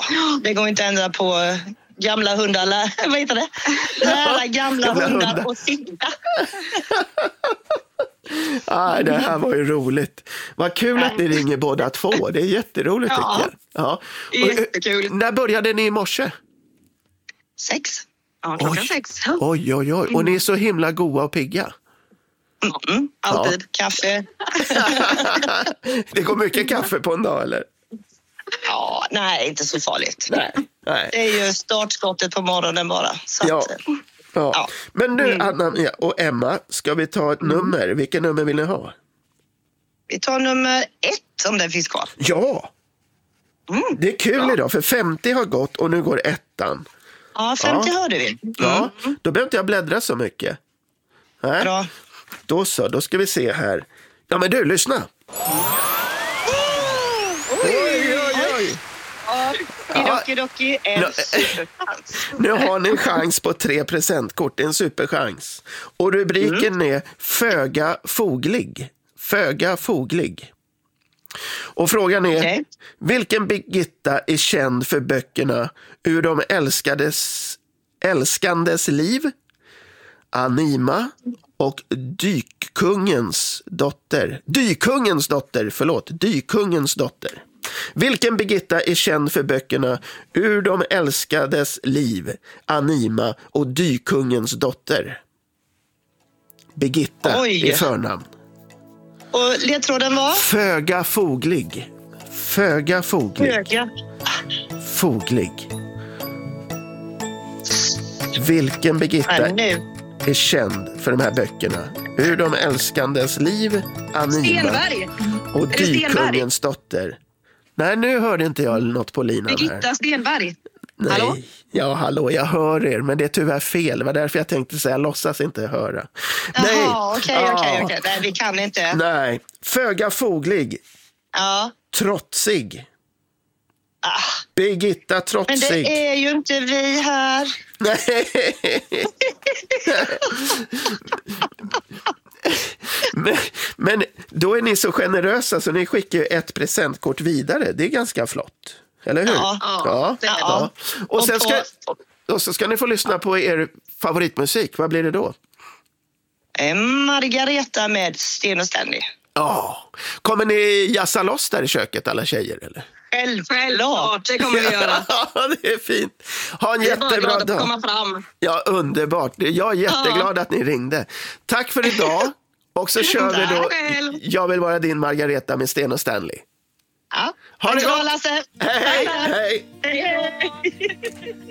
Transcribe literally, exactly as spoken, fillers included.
det går inte att ändra på gamla hundar. Vad heter det? Lära gamla, gamla hundar, hundar och sitta. Ah, det här var ju roligt. Vad kul att ni ringer båda två. Det är jätteroligt, ja. tycker jag. Ja. Jättekul. Och, när började ni i morse? Sex. Ja, klockan oj. sex. Oj, oj, oj. Och ni är så himla goda och pigga. Mm, alltid. Ja. Kaffe. Det går mycket kaffe på en dag, eller? Ja, nej, inte så farligt. Nej, nej. Det är ju startskottet på morgonen bara. Så ja. Att, ja. ja. Men nu, Anna och Emma, ska vi ta ett mm. nummer? Vilket nummer vill ni ha? Vi tar nummer ett om den finns kvar. Ja, mm. det är kul ja. idag, för femtio har gått och nu går ettan. Ja, femtio ja. hörde vi. Mm. Ja, då behöver inte jag bläddra så mycket. Nej. Bra. Då så, då ska vi se här. Ja, men du, lyssna. Oj, oj, oj. Doki, doki, en superchans. Nu har ni en chans på tre presentkort, en superchans. Och rubriken mm. är föga foglig. Föga foglig. Och frågan är, okay. vilken Birgitta är känd för böckerna Ur de älskades, älskandes liv, Anima och Dykkungens dotter. Dykungens dotter, förlåt. Dykungens dotter. Vilken Birgitta är känd för böckerna Ur de älskades liv, Anima och Dykungens dotter? Birgitta Oj. är förnamn. Och ledtråden var? Föga foglig. Föga foglig. Föga. Foglig. Vilken Birgitta är känd för de här böckerna? Ur de älskandes liv, Anima Stenberg. och Dykungens dotter. Nej, nu hörde inte jag något på linan här. Birgitta Stenberg. Nej. Hallå? Ja, hallå, jag hör er, men det är tyvärr fel. Det var därför jag tänkte säga, låtsas inte höra. Jaha, okej, okej, okej. Nej, vi kan inte. Nej, föga foglig. Ja. Trotsig. Ah. Birgitta Trotsig. Men det är ju inte vi här. Nej. men, men då är ni så generösa så ni skickar ju ett presentkort vidare. Det är ganska flott. Eller hur? Ja. ja. ja. ja. Och, sen ska, och så ska ni få lyssna på er favoritmusik. Vad blir det då? Margareta med Sten och Stanley. Ja. Kommer ni jassa loss där i köket, alla tjejer, eller? Självklart, det kommer vi göra. Ja, det är fint. Ha en jättebra dag. Komma fram. Ja, underbart. Jag är jätteglad ja. att ni ringde. Tack för idag. Och så kör vi då Jag vill vara din Margareta med Sten och Stanley. Ja. Ha det gott. Lasse. Hej, hej. Hej, hej.